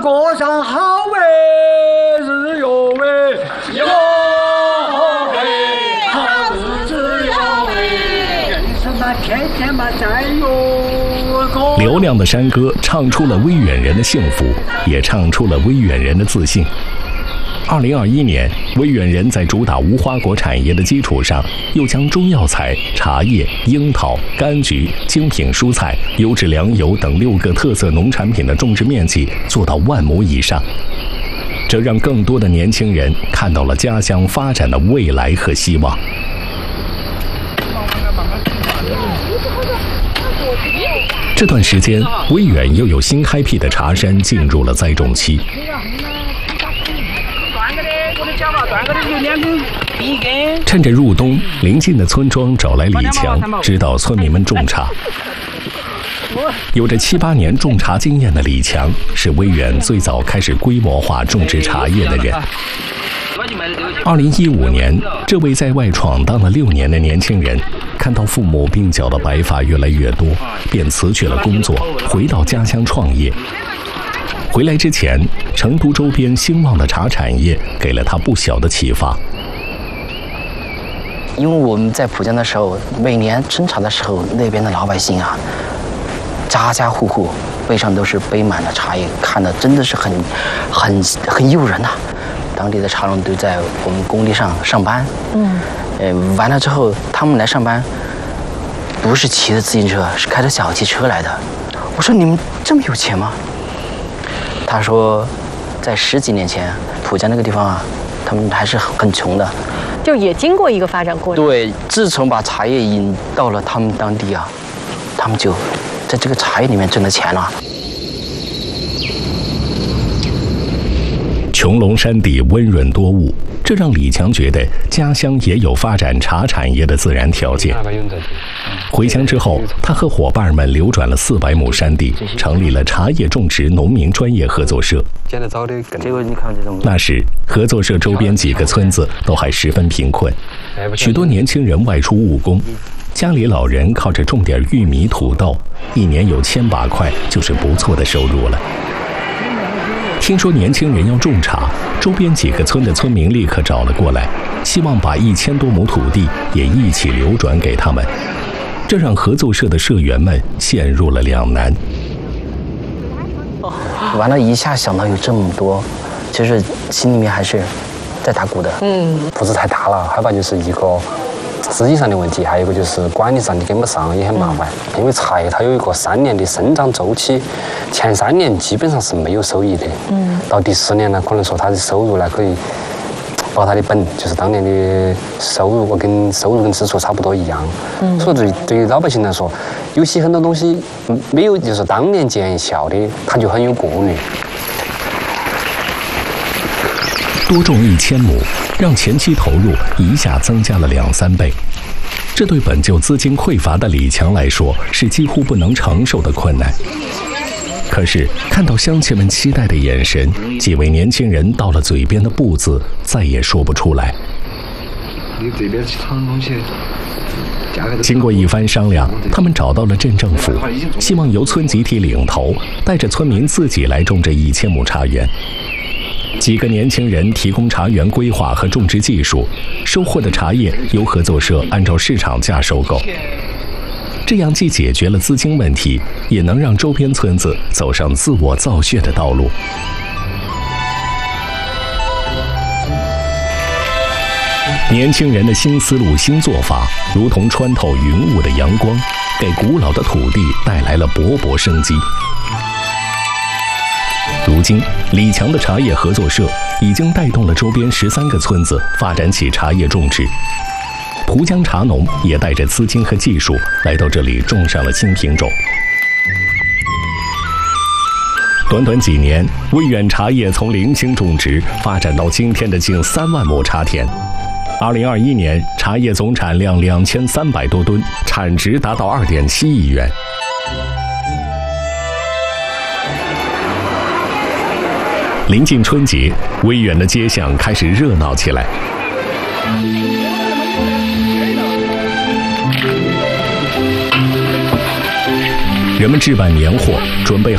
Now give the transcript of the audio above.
过上好哎，日哟喂，哟喂，好日子哟喂，人生嘛天天嘛在哟。 嘹亮的山歌唱出了威远人的幸福，也唱出了威远人的自信。2021年，威远人在主打无花果产业的基础上，又将中药材、茶叶、樱桃、柑橘、精品蔬菜、优质粮油等6个特色农产品的种植面积做到10000亩以上。这让更多的年轻人看到了家乡发展的未来和希望。这段时间，威远又有新开辟的茶山进入了栽种期。趁着入冬，邻近的村庄找来李强，指导村民们种茶。有着7、8年种茶经验的李强，是威远最早开始规模化种植茶叶的人。2015年，这位在外闯荡了6年的年轻人，看到父母鬓角的白发越来越多，便辞去了工作，回到家乡创业。回来之前，成都周边兴旺的茶产业给了他不小的启发。 因为我们在浦江的时候，每年征茶的时候，那边的老百姓啊，家家户户背上都是背满了茶叶，看的真的是很诱人呐。当地的茶农都在我们工地上上班，完了之后他们来上班，不是骑着自行车，是开着小汽车来的。我说你们这么有钱吗？他说，在10几年前，浦江那个地方啊，他们还是很穷的， 就也经过一个发展过程。 对，自从把茶叶引到了他们当地啊，他们就在这个茶叶里面挣了钱了。 穹隆山地温润多雾，这让李强觉得家乡也有发展茶产业的自然条件。回乡之后，他和伙伴们流转了400亩山地，成立了茶叶种植农民专业合作社。那时，合作社周边几个村子都还十分贫困，许多年轻人外出务工，家里老人靠着种点玉米、土豆，一年有1000把块，就是不错的收入了。听说年轻人要种茶，周边几个村的村民立刻找了过来，希望把1000多亩土地也一起流转给他们，这让合作社的社员们陷入了两难。 完了，一下想到有这么多，其实心里面还是在打鼓的。 步子太大了，害怕就是一个资金上的问题，还有一个就是管理上你跟不上，也很麻烦。因为茶叶它有一个3年的生长周期，前3年基本上是没有收益的。到第10年呢，可能说它的收入呢可以把它的本，就是当年的收入跟支出差不多一样。所以对于老百姓来说，有些很多东西没有就是当年见效的，他就很有顾虑。 多种1000亩，让前期投入一下增加了2、3倍。这对本就资金匮乏的李强来说，是几乎不能承受的困难。可是看到乡亲们期待的眼神，几位年轻人到了嘴边的不字再也说不出来。经过一番商量，他们找到了镇政府，希望由村集体领头，带着村民自己来种这1000亩茶园。几个年轻人提供茶园规划和种植技术，收获的茶叶由合作社按照市场价收购。这样既解决了资金问题，也能让周边村子走上自我造血的道路。年轻人的新思路、新做法，如同穿透云雾的阳光，给古老的土地带来了勃勃生机。如今，李强的茶叶合作社已经带动了周边13个村子发展起茶叶种植。浦江茶农也带着资金和技术来到这里种上了新品种。短短几年，威远茶叶从零星种植发展到今天的近3万亩茶田。2021年，茶叶总产量2300多吨，产值达到2.7亿元。临近春节，威远的街巷开始热闹起来。人们置办年货，准备